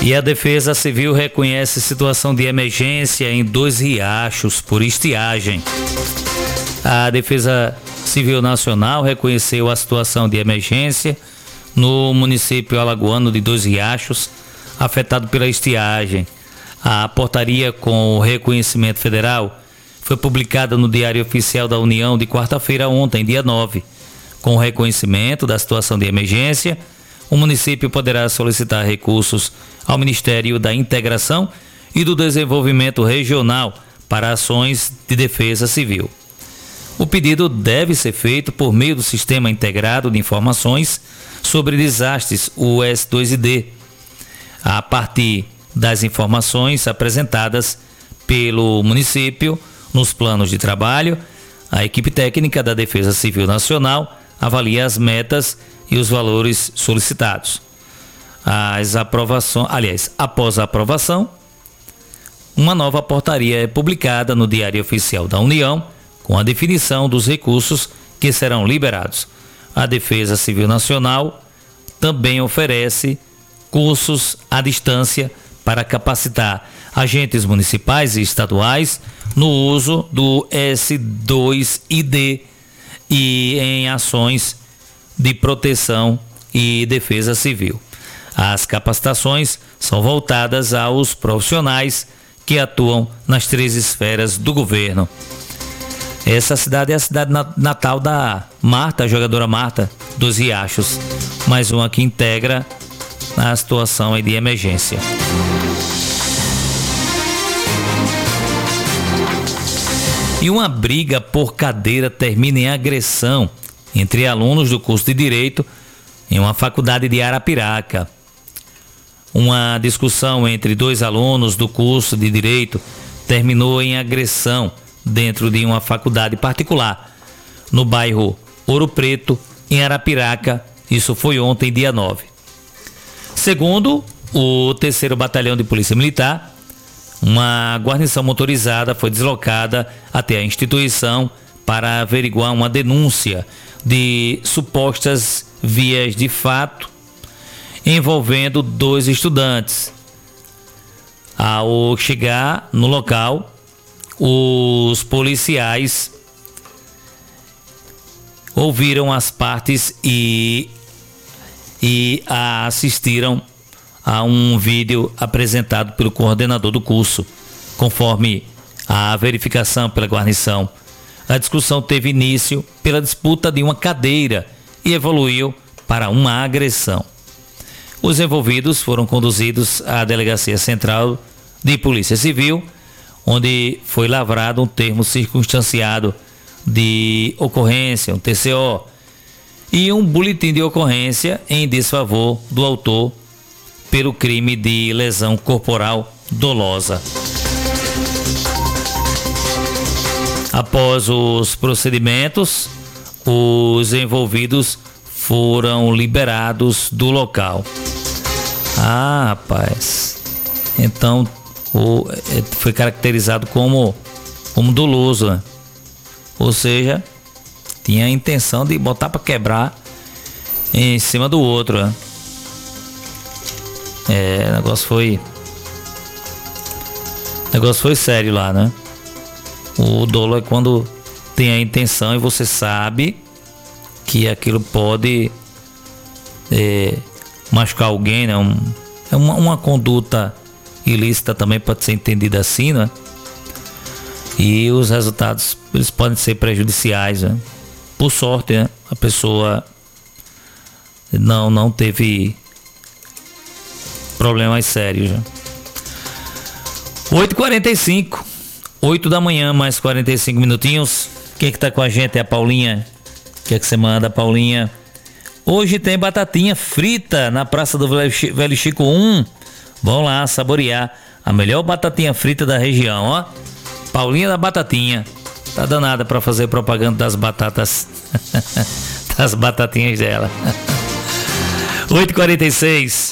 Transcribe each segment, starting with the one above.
E a Defesa Civil reconhece situação de emergência em 2 riachos por estiagem. A Defesa Civil Nacional reconheceu a situação de emergência no município alagoano de 2 riachos, afetado pela estiagem. A portaria com o reconhecimento federal foi publicada no Diário Oficial da União de quarta-feira ontem, dia 9. Com o reconhecimento da situação de emergência, o município poderá solicitar recursos ao Ministério da Integração e do Desenvolvimento Regional para ações de defesa civil. O pedido deve ser feito por meio do Sistema Integrado de Informações sobre Desastres, o S2ID, a partir das informações apresentadas pelo município nos planos de trabalho. A equipe técnica da Defesa Civil Nacional avalia as metas e os valores solicitados. Após a aprovação, uma nova portaria é publicada no Diário Oficial da União com a definição dos recursos que serão liberados. A Defesa Civil Nacional também oferece cursos à distância para capacitar agentes municipais e estaduais no uso do S2ID e em ações de proteção e defesa civil. As capacitações são voltadas aos profissionais que atuam nas 3 esferas do governo. Essa cidade é a cidade natal da Marta, a jogadora Marta dos Riachos, mais uma que integra a situação de emergência. E uma briga por cadeira termina em agressão entre alunos do curso de Direito em uma faculdade de Arapiraca. Uma discussão entre 2 alunos do curso de Direito terminou em agressão dentro de uma faculdade particular, no bairro Ouro Preto, em Arapiraca. Isso foi ontem, dia 9. Segundo o 3º Batalhão de Polícia Militar, uma guarnição motorizada foi deslocada até a instituição para averiguar uma denúncia de supostas vias de fato envolvendo 2 estudantes. Ao chegar no local, os policiais ouviram as partes e assistiram a um vídeo apresentado pelo coordenador do curso. Conforme a verificação pela guarnição, a discussão teve início pela disputa de uma cadeira e evoluiu para uma agressão. Os envolvidos foram conduzidos à Delegacia Central de Polícia Civil, onde foi lavrado um termo circunstanciado de ocorrência, um TCO, e um boletim de ocorrência em desfavor do autor pelo crime de lesão corporal dolosa. Após os procedimentos, os envolvidos foram liberados do local. Rapaz, então foi caracterizado como doloso, né? Ou seja, tinha a intenção de botar para quebrar em cima do outro, né? O negócio foi sério lá, né? O dolo é quando tem a intenção e você sabe que aquilo pode machucar alguém, né? Uma conduta ilícita também pode ser entendida assim, né? E os resultados, eles podem ser prejudiciais, né? Por sorte, né? A pessoa não teve problemas sérios, né? 8h45, 8 da manhã, mais 45 minutinhos. Quem é que tá com a gente é a Paulinha. O que é que você manda, Paulinha? Hoje tem batatinha frita na Praça do Velho Chico 1. Vão lá saborear a melhor batatinha frita da região, ó. Paulinha da Batatinha. Tá danada pra fazer propaganda das batatas. Das batatinhas dela. 8h46.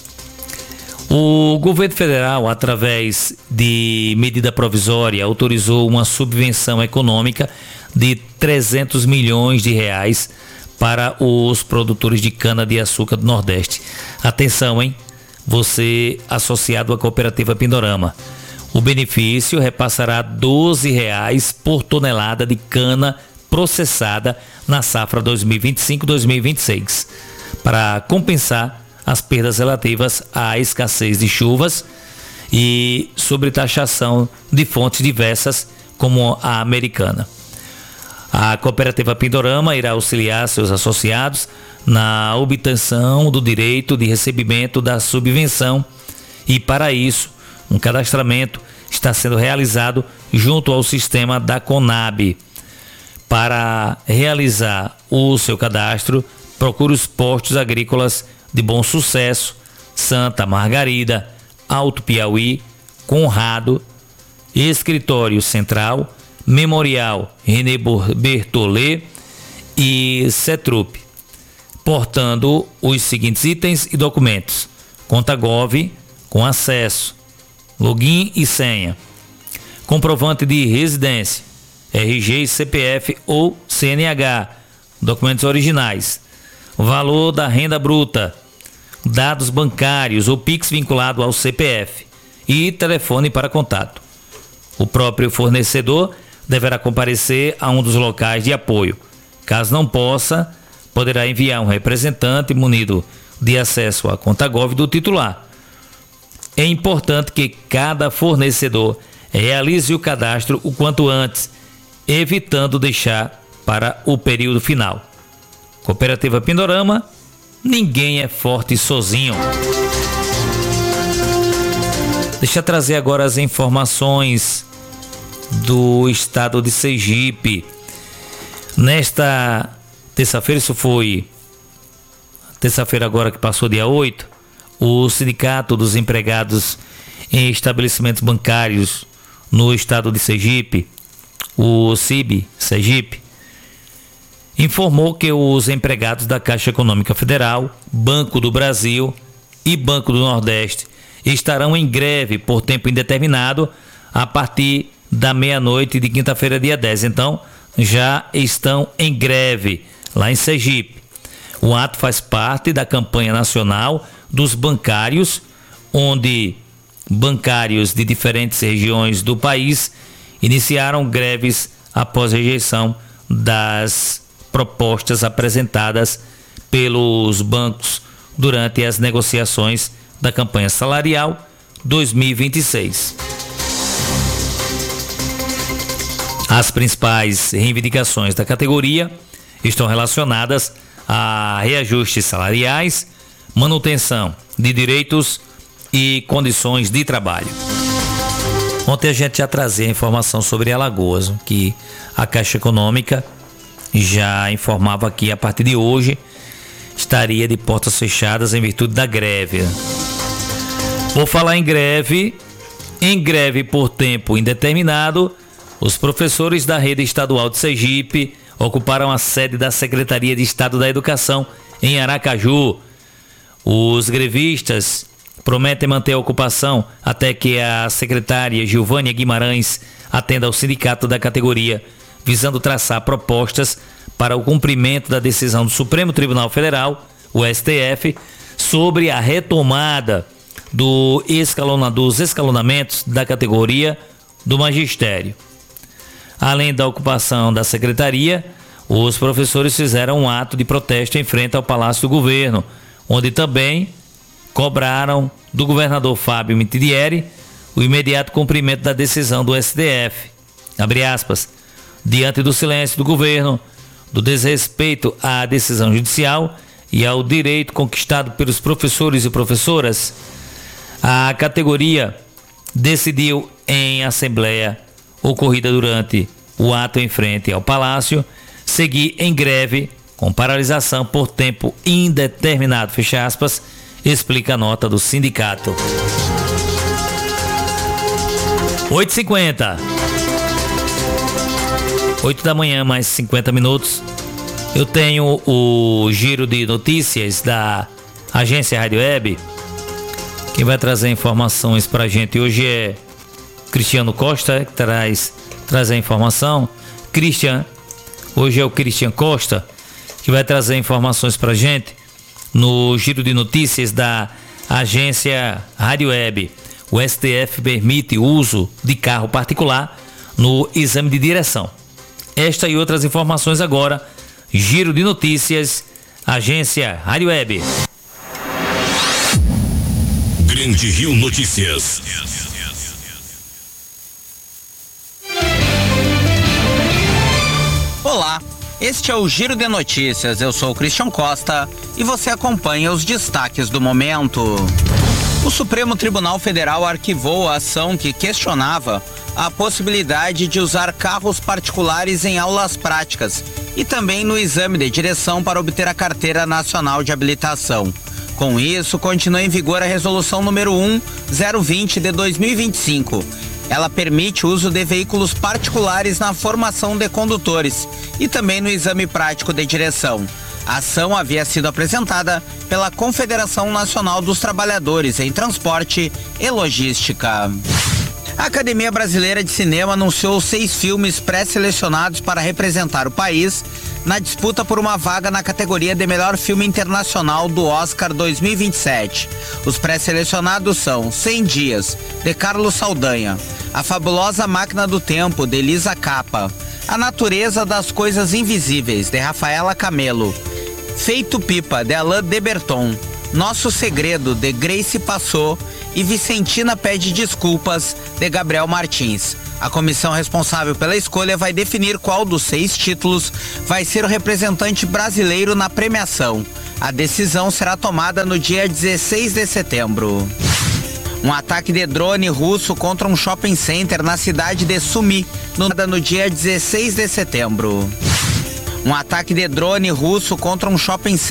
O governo federal, através de medida provisória, autorizou uma subvenção econômica de 300 milhões de reais para os produtores de cana-de-açúcar do Nordeste. Atenção, hein? você associado à Cooperativa Pindorama. O benefício repassará R$ 12,00 por tonelada de cana processada na safra 2025-2026, para compensar as perdas relativas à escassez de chuvas e sobretaxação de fontes diversas, como a americana. A Cooperativa Pindorama irá auxiliar seus associados na obtenção do direito de recebimento da subvenção e, para isso, um cadastramento está sendo realizado junto ao sistema da Conab. Para realizar o seu cadastro, procure os postos agrícolas de Bom Sucesso, Santa Margarida, Alto Piauí, Conrado, Escritório Central, Memorial René Bertollet e Cetrup, portando os seguintes itens e documentos: conta Gov com acesso, login e senha, comprovante de residência, RG e CPF ou CNH, documentos originais, valor da renda bruta, dados bancários ou Pix vinculado ao CPF e telefone para contato. O próprio fornecedor deverá comparecer a um dos locais de apoio. Caso não possa, poderá enviar um representante munido de acesso à conta Gov do titular. É importante que cada fornecedor realize o cadastro o quanto antes, evitando deixar para o período final. Cooperativa Pindorama, ninguém é forte sozinho. Deixa eu trazer agora as informações do estado de Sergipe. Nesta terça-feira, isso foi terça-feira agora que passou, dia 8, o Sindicato dos Empregados em Estabelecimentos Bancários no estado de Sergipe, o CIB Sergipe, informou que os empregados da Caixa Econômica Federal, Banco do Brasil e Banco do Nordeste estarão em greve por tempo indeterminado a partir da meia-noite de quinta-feira, dia 10. Então, já estão em greve lá em Sergipe. O ato faz parte da campanha nacional dos bancários, onde bancários de diferentes regiões do país iniciaram greves após a rejeição das propostas apresentadas pelos bancos durante as negociações da campanha salarial 2026. As principais reivindicações da categoria estão relacionadas a reajustes salariais, manutenção de direitos e condições de trabalho. Ontem a gente já trazia informação sobre Alagoas, que a Caixa Econômica já informava que a partir de hoje estaria de portas fechadas em virtude da greve. Vou falar em greve por tempo indeterminado. Os professores da rede estadual de Sergipe ocuparam a sede da Secretaria de Estado da Educação em Aracaju. Os grevistas prometem manter a ocupação até que a secretária Gilvânia Guimarães atenda ao sindicato da categoria, visando traçar propostas para o cumprimento da decisão do Supremo Tribunal Federal, o STF, sobre a retomada dos escalonamentos da categoria do magistério. Além da ocupação da secretaria, os professores fizeram um ato de protesto em frente ao Palácio do Governo, onde também cobraram do governador Fábio Mitidieri o imediato cumprimento da decisão do STF. Abre aspas. Diante do silêncio do governo, do desrespeito à decisão judicial e ao direito conquistado pelos professores e professoras, a categoria decidiu em assembleia ocorrida durante o ato em frente ao Palácio seguir em greve com paralisação por tempo indeterminado, fecha aspas, explica a nota do sindicato. 8h50. 8 da manhã, mais 50 minutos. Eu tenho o giro de notícias da agência Rádio Web. Quem vai trazer informações pra gente hoje é Cristiano Costa, que traz a informação. Hoje é o Cristian Costa, que vai trazer informações pra gente no giro de notícias da Agência Rádio Web. O STF permite o uso de carro particular no exame de direção. Esta e outras informações agora. Giro de notícias. Agência Rádio Web. Grande Rio Notícias. Olá, este é o Giro de Notícias. Eu sou o Christian Costa e você acompanha os destaques do momento. O Supremo Tribunal Federal arquivou a ação que questionava a possibilidade de usar carros particulares em aulas práticas e também no exame de direção para obter a Carteira Nacional de Habilitação. Com isso, continua em vigor a Resolução número 1020 de 2025. Ela permite o uso de veículos particulares na formação de condutores e também no exame prático de direção. A ação havia sido apresentada pela Confederação Nacional dos Trabalhadores em Transporte e Logística. A Academia Brasileira de Cinema anunciou 6 filmes pré-selecionados para representar o país na disputa por uma vaga na categoria de melhor filme internacional do Oscar 2027. Os pré-selecionados são 100 Dias, de Carlos Saldanha, A Fabulosa Máquina do Tempo, de Elisa Capa, A Natureza das Coisas Invisíveis, de Rafaela Camelo, Feito Pipa, de Alain de Berton, Nosso Segredo, de Grace Passot e Vicentina Pede Desculpas, de Gabriel Martins. A comissão responsável pela escolha vai definir qual dos 6 títulos vai ser o representante brasileiro na premiação. A decisão será tomada no dia 16 de setembro. Um ataque de drone russo contra um shopping center na cidade de Sumi, no dia 16 de setembro. Um ataque de drone russo contra um shopping center